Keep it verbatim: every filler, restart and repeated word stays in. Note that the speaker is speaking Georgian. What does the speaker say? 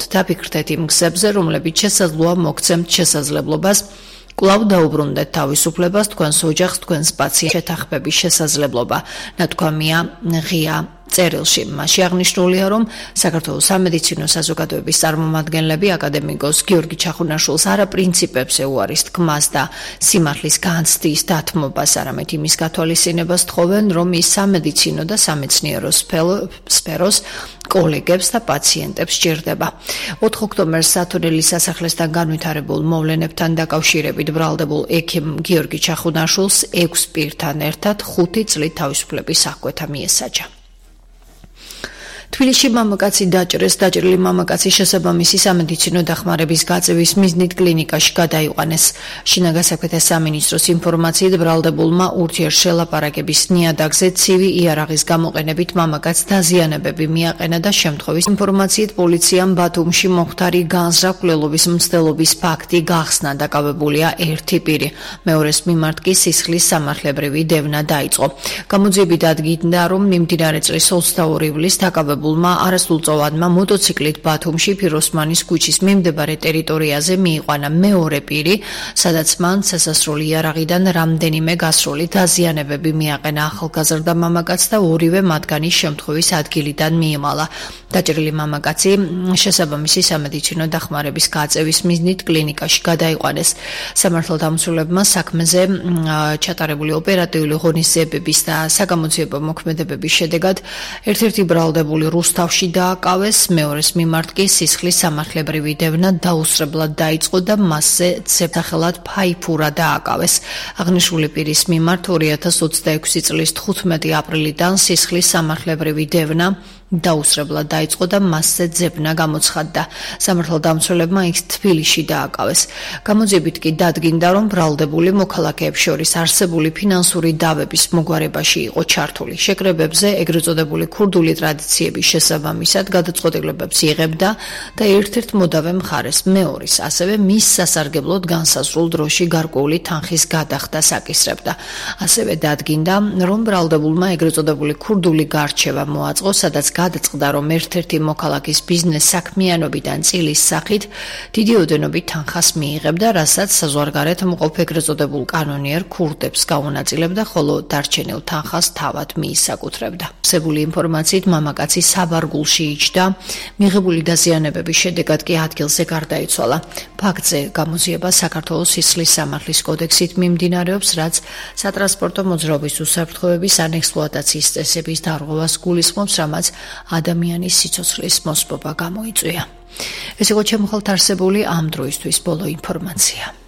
დაფიქრდეთ იმ გზებზე, რომლებიც შესაძლოა მოგცემთ შესაძლებლობას კვლავ დაუბრუნდეთ თავისუფლებას, თქვენს ოჯახს, თქვენს პაციენტს შეთანხმების შესაძლებლობა. ნათქვამია ღია წერილში. მასში აღნიშნულია, რომ საქართველოს სამედიცინო საზოგადოების წარმომადგენლები აკადემიკოს გიორგი ჩახუნაშვილს არა პრინციპებს ეუარის თქმას და სიმართლის განცდის დათმობას, არამედ იმის გათვალისწინებას თხოვენ, რომ ის სამედიცინო და სამეცნიერო სფეროს კოლეგებს და პაციენტებს სჭირდება. ოთხ ოქტომბერს სათონელის სასახლესთან განვითარებულ მოვლენებთან დაკავშირებით ბრალდებულ ექიმ გიორგი ჩახუნაშვილს ექვს პირთან ერთად ხუთი წლით თავისუფლების აღკვეთა მიესაჯა. თბილისში მამაკაცი დაჭრეს, დაჭრილი მამაკაცი შესაბამისი სამედიცინო დახმარების გაწევის მიზნით კლინიკაში გადაიყვანეს. შინაგან საქმეთა სამინისტროს ინფორმაციით ბრალდებულმა ურთიერთშელაპარაკების ნიადაგზე ცივი იარაღის გამოყენებით მამაკაცს დაზიანებები მიაყენა და შემთხვევის ინფორმაციით პოლიციამ ბათუმში მომხდარი განზრახულობის მცდელობის ფაქტი გახსნა. დაკავებულია ერთი პირი. მეორეს მიმართ კი სისხლის სამართლებრივი დევნა დაიწყო. გამოძიებით დადგინდა, რომ მიმდინარე წლის ოცდაორი ივლისს დაკავებულმა არასრულწლოვანმა მოტოციკლით ბათუმში ფიროსმანის ქუჩის მიმდებარე ტერიტორიაზე მიიყვანა მეორე პირი, სადაც მან სასასროლი იარაღიდან რამდენიმე გასროლი დაზიანებები მიაყენა. ახალგაზრდა მამაკაცს და ორივე მათგანი შემთხვევის ადგილიდან მიემალა. დაჭრილი მამაკაცი შესაბამისი სამედიცინო დახმარების გაწევის მიზნით კლინიკაში გადაიყვანეს. სამართალდამცველებმა საქმეზე ჩატარებული ოპერატიული ღონისძიებების და საგამოძიებო მოქმედებების შედეგად ერთ-ერთი ბრალდებული რუსთავში დააკავეს, მეორეს მიმართ კი სისხლის სამართლებრივი დევნა დაუსრებლად დაიწყო და მასზე ცებრახელად ფაიფურა დააკავეს. აღნიშნული პირის მიმართ ორი ათას ოცდაექვსი წლის თხუთმეტი აპრილიდან სისხლის სამართლებრივი დევნა დაუსრებლად დაიწყო და მასზე ძებნა გამოცხადდა. სამართალდამცველებმა ის თბილისში დააკავეს. გამოძიებით კი დადგინდა, რომ ბრალდებული მოქალაქეებს შორის არსებული ფინანსური დავების მოგვარებაში იყო ჩართული. შეკრებებზე ეგრეთ წოდებული ქურდული ტრადიციების შესაბამისად გადაწყვეტილებებს იღებდა და ერთ-ერთ მოდავე მხარეს მეორის, ასევე მის სასარგებლოდ განსაზღვრულ დროში გარკვეული თანხის გადახდას აკისრებდა. ასევე დადგინდა, რომ ბრალდებულმა ეგრეთ წოდებული ქურდული გარჩევა მოაწყო, სადაც გადაწყდა, რომ ერთ-ერთი მოქალაქის ბიზნეს საქმიანობიდან წილის სახით დიდი ოდენობით თანხას მიიღებდა, რასაც საზღვარგარეთ მყოფ ეგრეთ წოდებულ კანონიერ ქურდებს გაუნაწილებდა, ხოლო დარჩენილ თანხას თავად მიისაკუთრებდა. არსებული ინფორმაციით მამაკაცი საბარგულში იჯდა, მიღებული დაზიანებების შედეგად კი ადგილზე გარდაიცვალა. ფაქტზე გამოძიება საქართველოს სისხლის სამართლის კოდექსით მიმდინარეობს, რაც სატრანსპორტო მოძრაობის უსაფრთხოების ან ექსპლუატაციის წესების დარღვევას გულისხმობს, რამაც ადამიანის სიცოცხლის მოსპობა გამოიწვია. ეს იყო ჩემი მხართ არსებული ამ დროისთვის ბოლო ინფორმაცია.